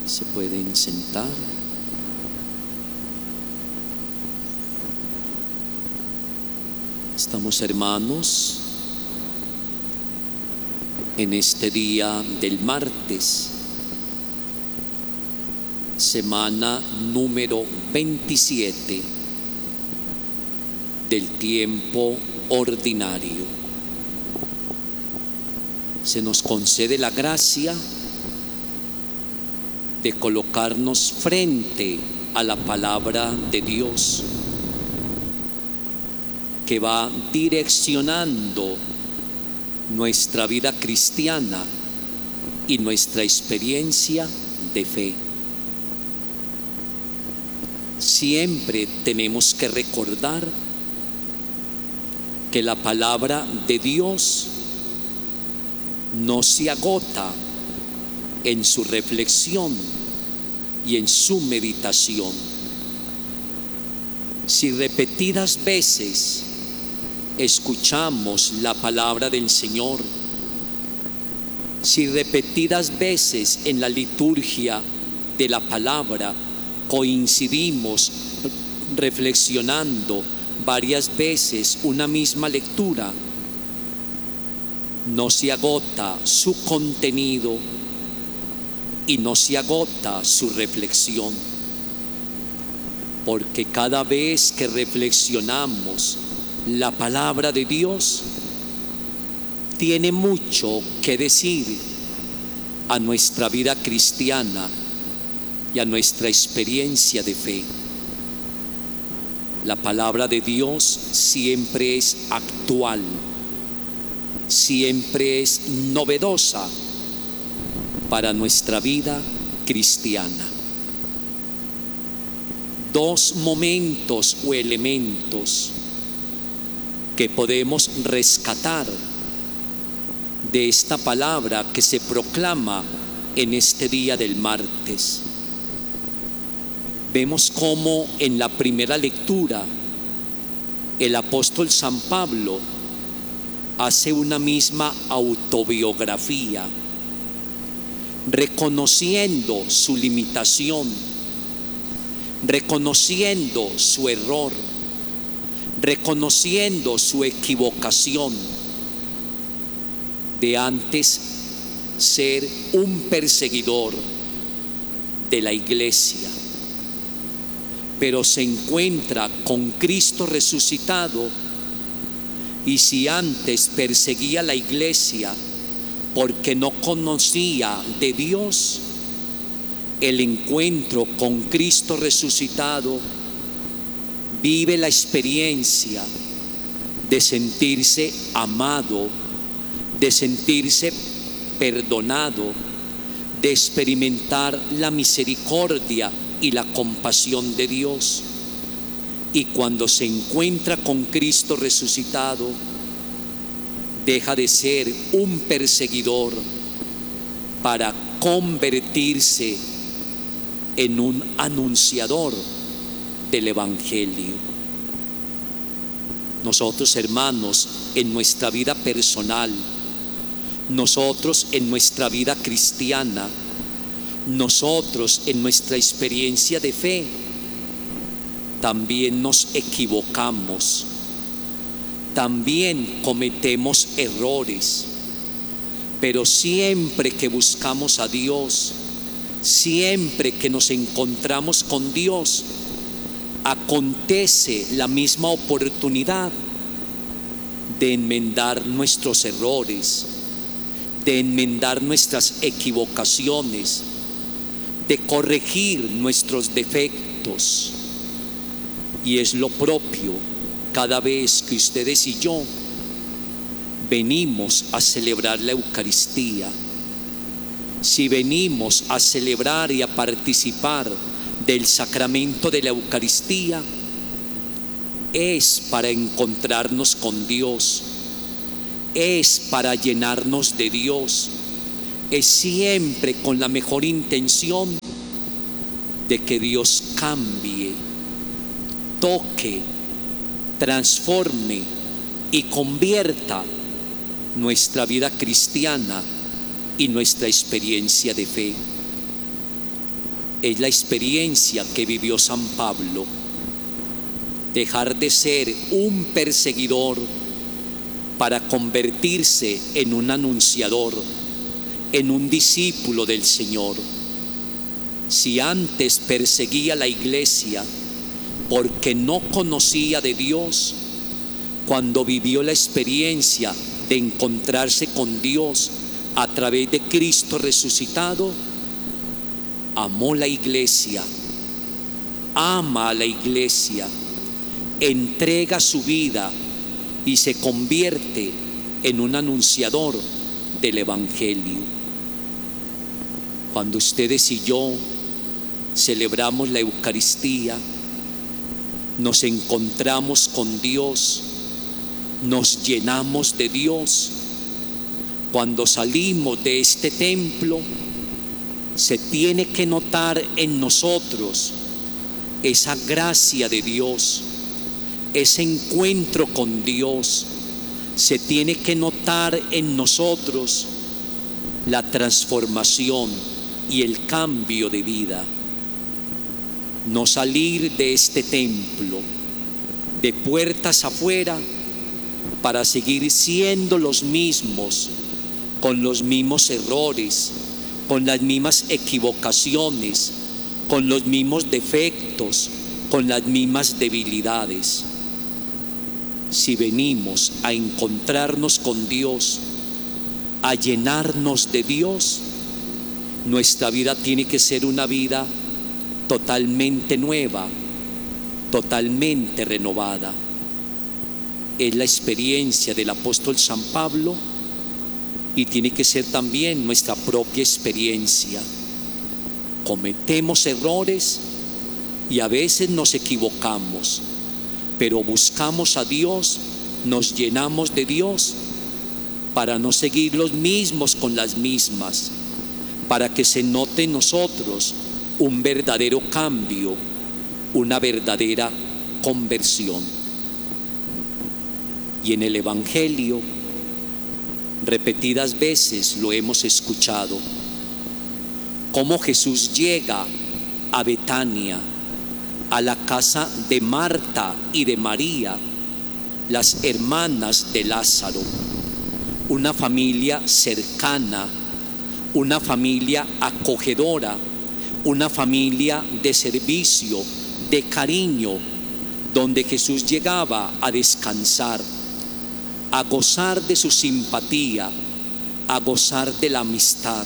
Se pueden sentar. Estamos, hermanos, en este día del martes, semana número 27 del tiempo ordinario. Se nos concede la gracia de colocarnos frente a la palabra de Dios, que va direccionando nuestra vida cristiana y nuestra experiencia de fe. Siempre tenemos que recordar que la palabra de Dios no se agota en su reflexión y en su meditación. Si repetidas veces escuchamos la palabra del Señor, si repetidas veces en la liturgia de la palabra coincidimos reflexionando varias veces una misma lectura, no se agota su contenido y no se agota su reflexión, porque cada vez que reflexionamos la palabra de Dios, tiene mucho que decir a nuestra vida cristiana y a nuestra experiencia de fe. La palabra de Dios siempre es actual, siempre es novedosa para nuestra vida cristiana. Dos momentos o elementos que podemos rescatar de esta palabra que se proclama en este día del martes. Vemos cómo en la primera lectura el apóstol San Pablo hace una misma autobiografía, reconociendo su limitación, reconociendo su error, reconociendo su equivocación de antes ser un perseguidor de la iglesia, pero se encuentra con Cristo resucitado, y si antes perseguía la iglesia porque no conocía de Dios, el encuentro con Cristo resucitado vive la experiencia de sentirse amado, de sentirse perdonado, de experimentar la misericordia y la compasión de Dios. Y cuando se encuentra con Cristo resucitado, deja de ser un perseguidor para convertirse en un anunciador del Evangelio. Nosotros, hermanos, en nuestra vida personal, nosotros en nuestra vida cristiana, nosotros en nuestra experiencia de fe, también nos equivocamos, también cometemos errores, pero siempre que buscamos a Dios, siempre que nos encontramos con Dios, acontece la misma oportunidad de enmendar nuestros errores, de enmendar nuestras equivocaciones, de corregir nuestros defectos. Y es lo propio cada vez que ustedes y yo venimos a celebrar la Eucaristía. Si venimos a celebrar y a participar del sacramento de la Eucaristía, es para encontrarnos con Dios, es para llenarnos de Dios, es siempre con la mejor intención de que Dios cambie, toque, transforme y convierta nuestra vida cristiana y nuestra experiencia de fe. Es la experiencia que vivió San Pablo. Dejar de ser un perseguidor para convertirse en un anunciador, en un discípulo del Señor. Si antes perseguía a la iglesia porque no conocía de Dios, cuando vivió la experiencia de encontrarse con Dios a través de Cristo resucitado, amó la iglesia, ama a la iglesia, entrega su vida y se convierte en un anunciador del Evangelio. Cuando ustedes y yo celebramos la Eucaristía, nos encontramos con Dios, nos llenamos de Dios. Cuando salimos de este templo, se tiene que notar en nosotros esa gracia de Dios, ese encuentro con Dios. Se tiene que notar en nosotros la transformación y el cambio de vida. No salir de este templo de puertas afuera para seguir siendo los mismos, con los mismos errores, con las mismas equivocaciones, con los mismos defectos, con las mismas debilidades. Si venimos a encontrarnos con Dios, a llenarnos de Dios, nuestra vida tiene que ser una vida totalmente nueva, totalmente renovada. Es la experiencia del apóstol San Pablo y tiene que ser también nuestra propia experiencia. Cometemos errores y a veces nos equivocamos, pero buscamos a Dios, nos llenamos de Dios para no seguir los mismos con las mismas, para que se note en nosotros un verdadero cambio, una verdadera conversión. Y en el Evangelio, repetidas veces lo hemos escuchado, cómo Jesús llega a Betania, a la casa de Marta y de María, las hermanas de Lázaro, una familia cercana, una familia acogedora, una familia de servicio, de cariño, donde Jesús llegaba a descansar, a gozar de su simpatía, a gozar de la amistad.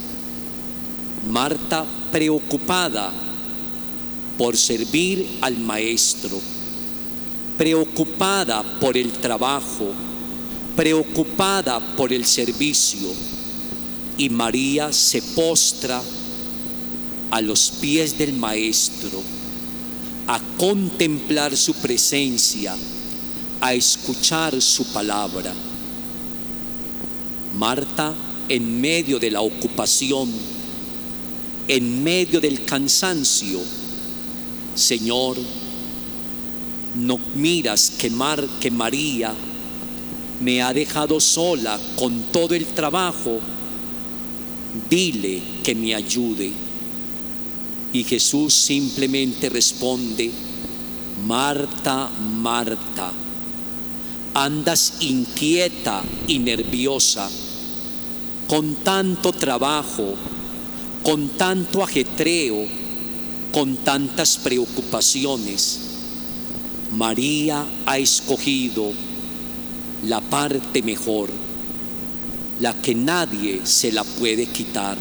Marta preocupada por servir al Maestro, preocupada por el trabajo, preocupada por el servicio, y María se postra a los pies del Maestro, a contemplar su presencia, a escuchar su palabra. Marta, en medio de la ocupación, en medio del cansancio: Señor, ¿no miras que María me ha dejado sola con todo el trabajo? Dile que me ayude. Y Jesús simplemente responde: Marta, Marta, andas inquieta y nerviosa, con tanto trabajo, con tanto ajetreo, con tantas preocupaciones. María ha escogido la parte mejor, la que nadie se la puede quitar.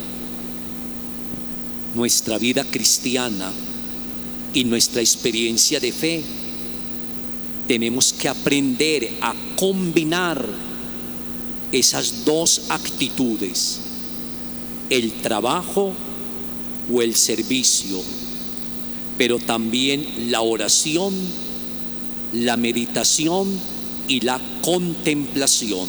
Nuestra vida cristiana y nuestra experiencia de fe, tenemos que aprender a combinar esas dos actitudes: el trabajo o el servicio, pero también la oración, la meditación y la contemplación.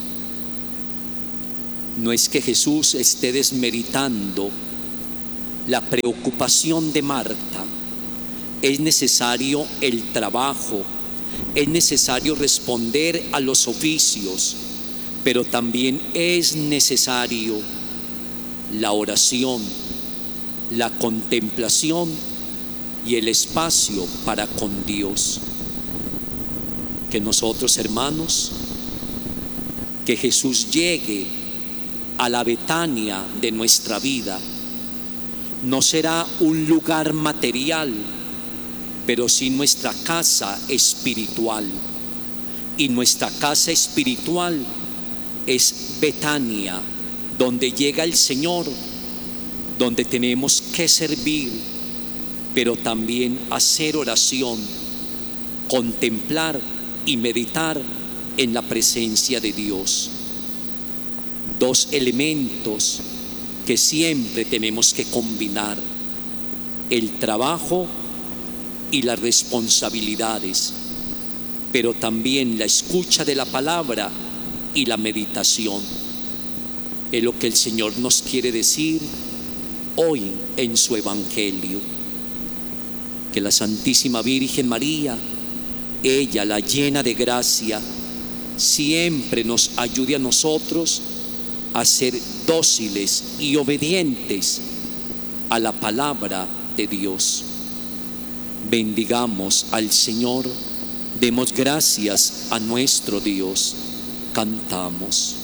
No es que Jesús esté desmeritando la preocupación de Marta. Es necesario el trabajo, es necesario responder a los oficios, pero también es necesario la oración, la contemplación y el espacio para con Dios. Que nosotros, hermanos, que Jesús llegue a la Betania de nuestra vida. No será un lugar material, pero sí nuestra casa espiritual. Y nuestra casa espiritual es Betania, donde llega el Señor, donde tenemos que servir, pero también hacer oración, contemplar y meditar en la presencia de Dios. Dos elementos que siempre tenemos que combinar: el trabajo y las responsabilidades, pero también la escucha de la palabra y la meditación. Es lo que el Señor nos quiere decir hoy en su Evangelio. Que la Santísima Virgen María, ella, la llena de gracia, siempre nos ayude a nosotros a ser dóciles y obedientes a la palabra de Dios. Bendigamos al Señor, demos gracias a nuestro Dios, cantamos.